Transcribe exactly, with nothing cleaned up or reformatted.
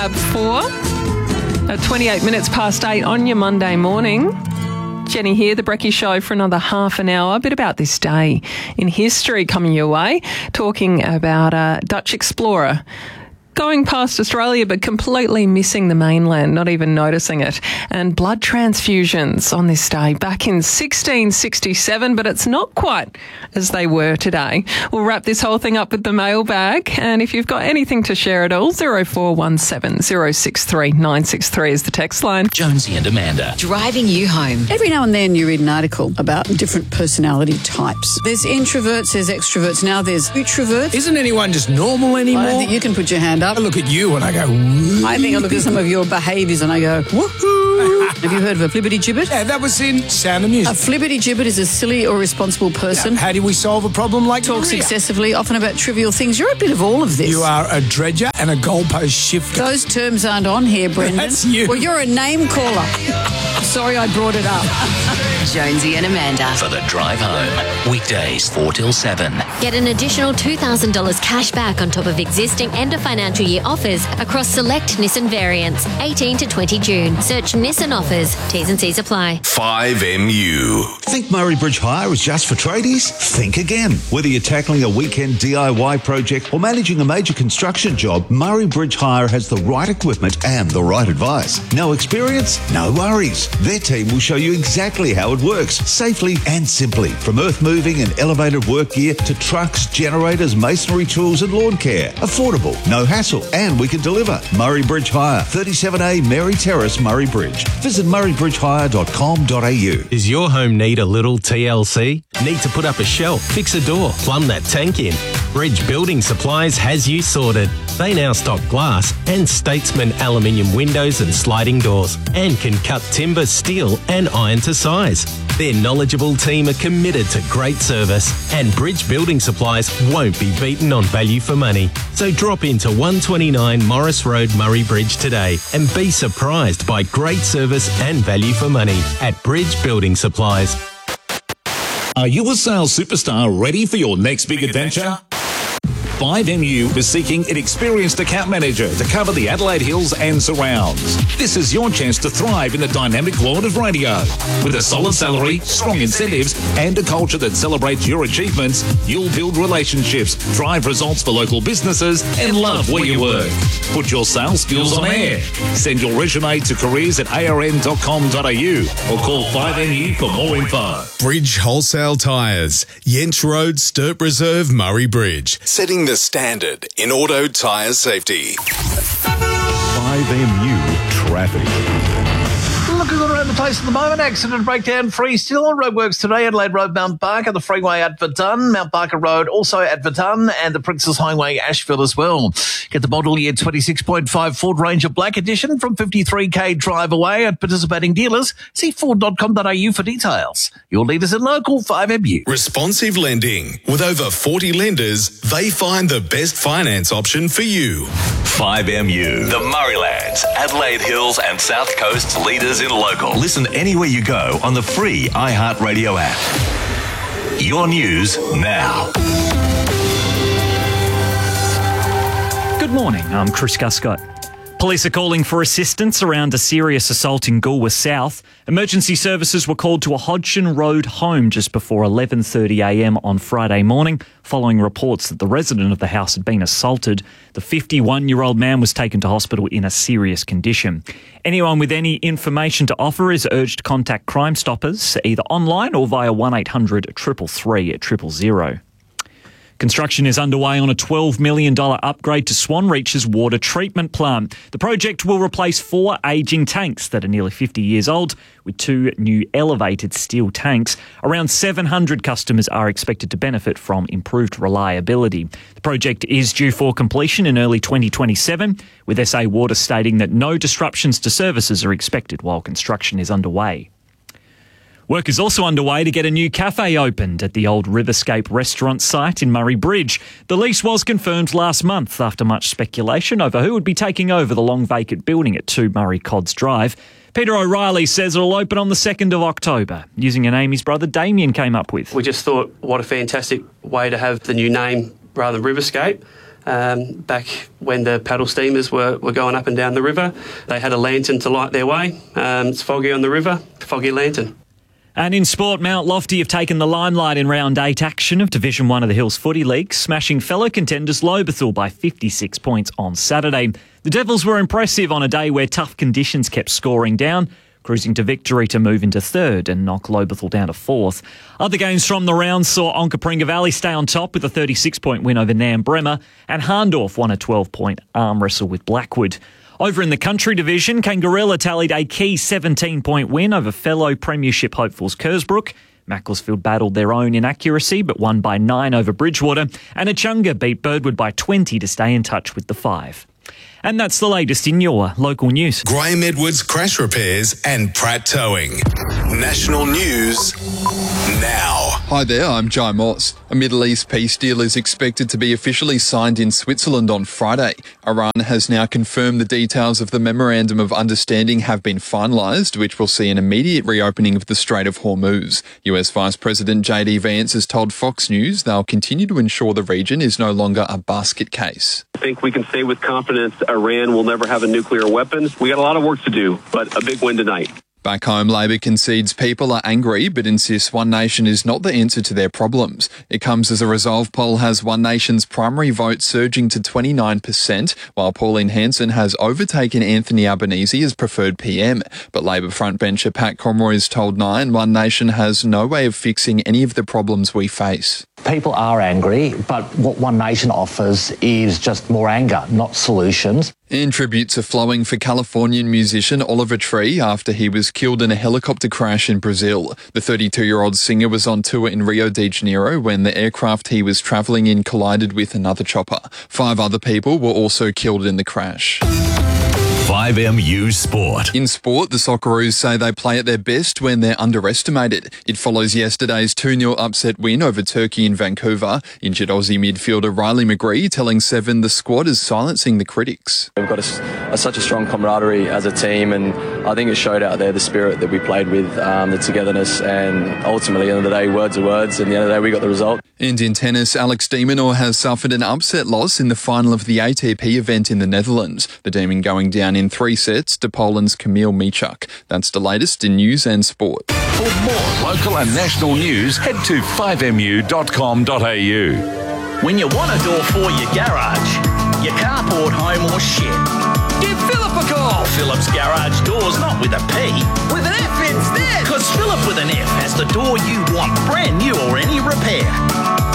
Fab Four at twenty-eight minutes past eight on your Monday morning. Jenny here, the Brekkie Show for another half an hour. A bit about this day in history coming your way, talking about a Dutch explorer going past Australia but completely missing the mainland, not even noticing it, and blood transfusions on this day back in sixteen sixty-seven, but it's not quite as they were today. We'll wrap this whole thing up with the mailbag, and if you've got anything to share at all, zero four one seven, zero six three, nine six three is the text line. Jonesy and Amanda. Driving you home. Every now and then you read an article about different personality types. There's introverts, there's extroverts, now there's outroverts. Isn't anyone just normal anymore? I don't think you can put your hand up. I look at you and I go, woo. I think I look at some of your behaviours and I go, woohoo. Have you heard of a flippity-gibbet? Yeah, that was in Sound of Music. A flippity-gibbet is a silly or responsible person. Yeah, how do we solve a problem like Talks Maria? excessively, often about trivial things. You're a bit of all of this. You are a dredger and a goalpost shifter. Those terms aren't on here, Brendan. That's you. Well, you're a name caller. Sorry I brought it up. Jonesy and Amanda. For the drive home. Weekdays four till seven. Get an additional two thousand dollars cash back on top of existing end of financial year offers across select Nissan variants. eighteen to twenty June. Search Nissan offers. T's and C's apply. five M U. Think Murray Bridge Hire is just for tradies? Think again. Whether you're tackling a weekend D I Y project or managing a major construction job, Murray Bridge Hire has the right equipment and the right advice. No experience? No worries. Their team will show you exactly how it works, safely and simply. From earth moving and elevated work gear to trucks, generators, masonry tools and lawn care. Affordable, no hassle, and we can deliver. Murray Bridge Hire, thirty-seven A Mary Terrace, Murray Bridge. Visit murray bridge hire dot com dot a u. Does your home need a little T L C? Need to put up a shelf, fix a door, plumb that tank in? Bridge Building Supplies has you sorted. They now stock glass and Statesman aluminium windows and sliding doors and can cut timber, steel and iron to size. Their knowledgeable team are committed to great service and Bridge Building Supplies won't be beaten on value for money. So drop into one twenty-nine Morris Road, Murray Bridge today and be surprised by great service and value for money at Bridge Building Supplies. Are you a sales superstar ready for your next big adventure? five M U is seeking an experienced account manager to cover the Adelaide Hills and surrounds. This is your chance to thrive in the dynamic world of radio. With a solid salary, strong incentives, and a culture that celebrates your achievements, you'll build relationships, drive results for local businesses, and love where you work. Put your sales skills on air. Send your resume to careers at a r n dot com dot a u or call five M U for more info. Bridge Wholesale Tyres, Yench Road, Sturp Reserve, Murray Bridge. Setting the standard in auto tyre safety. five M U Traffic. Looking good around the place at the moment. Accident breakdown free still on roadworks today. Adelaide Road, Mount Barker, the freeway at Verdun, Mount Barker Road also at Verdun, and the Princes Highway, Asheville as well. Get the model year twenty-six point five Ford Ranger Black Edition from fifty-three k drive away at participating dealers. See ford dot com dot a u for details. Your leaders in local five M U. Responsive lending. With over forty lenders, they find the best finance option for you. five M U. The Murraylands, Adelaide Hills and South Coast's leaders in local. Listen anywhere you go on the free iHeartRadio app. Your news now. Good morning, I'm Chris Guscott. Police are calling for assistance around a serious assault in Goolwa South. Emergency services were called to a Hodgson Road home just before eleven thirty a m on Friday morning, following reports that the resident of the house had been assaulted. The fifty-one-year-old man was taken to hospital in a serious condition. Anyone with any information to offer is urged to contact Crime Stoppers, either online or via one eight hundred, three three three, zero zero zero. Construction is underway on a twelve million dollars upgrade to Swan Reach's water treatment plant. The project will replace four ageing tanks that are nearly fifty years old with two new elevated steel tanks. Around seven hundred customers are expected to benefit from improved reliability. The project is due for completion in early twenty twenty-seven, with S A Water stating that no disruptions to services are expected while construction is underway. Work is also underway to get a new cafe opened at the old Riverscape restaurant site in Murray Bridge. The lease was confirmed last month after much speculation over who would be taking over the long vacant building at two Murray Codds Drive. Peter O'Reilly says it'll open on the second of October, using a name his brother Damien came up with. We just thought, what a fantastic way to have the new name rather than Riverscape. Um, back when the paddle steamers were, were going up and down the river, they had a lantern to light their way. Um, it's foggy on the river, foggy lantern. And in sport, Mount Lofty have taken the limelight in round eight action of Division one of the Hills Footy League, smashing fellow contenders Lobethal by fifty-six points on Saturday. The Devils were impressive on a day where tough conditions kept scoring down, cruising to victory to move into third and knock Lobethal down to fourth. Other games from the round saw Onkaparinga Valley stay on top with a thirty-six point win over Nam Bremer, and Harndorf won a twelve point arm wrestle with Blackwood. Over in the country division, Kangarilla tallied a key seventeen point win over fellow premiership hopefuls Kersbrook. Macclesfield battled their own inaccuracy but won by nine over Bridgewater, and Echunga beat Birdwood by twenty to stay in touch with the five. And that's the latest in your local news. Graham Edwards Crash Repairs and Pratt Towing. National news now. Hi there, I'm Jai Moss. A Middle East peace deal is expected to be officially signed in Switzerland on Friday. Iran has now confirmed the details of the Memorandum of Understanding have been finalised, which will see an immediate reopening of the Strait of Hormuz. U S Vice President J D Vance has told Fox News they'll continue to ensure the region is no longer a basket case. I think we can say with confidence Iran will never have a nuclear weapon. We got a lot of work to do, but a big win tonight. Back home, Labor concedes people are angry but insists One Nation is not the answer to their problems. It comes as a Resolve poll has One Nation's primary vote surging to twenty-nine percent, while Pauline Hanson has overtaken Anthony Albanese as preferred P M. But Labor frontbencher Pat Conroy has told Nine One Nation has no way of fixing any of the problems we face. People are angry, but what One Nation offers is just more anger, not solutions. And tributes are flowing for Californian musician Oliver Tree after he was killed in a helicopter crash in Brazil. The thirty-two-year-old singer was on tour in Rio de Janeiro when the aircraft he was travelling in collided with another chopper. Five other people were also killed in the crash. five M U Sport. In sport, the Socceroos say they play at their best when they're underestimated. It follows yesterday's two nil upset win over Turkey in Vancouver. Injured Aussie midfielder Riley McGree telling Seven the squad is silencing the critics. We've got a, a, such a strong camaraderie as a team, and I think it showed out there the spirit that we played with, um, the togetherness, and ultimately, at the end of the day, words are words, and at the end of the day, we got the result. And in tennis, Alex de Minaur has suffered an upset loss in the final of the A T P event in the Netherlands. The Demon going down in three sets to Poland's Kamil Michuk. That's the latest in news and sport. For more local and national news, head to five m u dot com dot a u. When you want a door for your garage, your carport, home or shed, give Philip a call. Philip's Garage Doors, not with a P, with an F instead. Because Philip with an F has the door you want, brand new or any repair.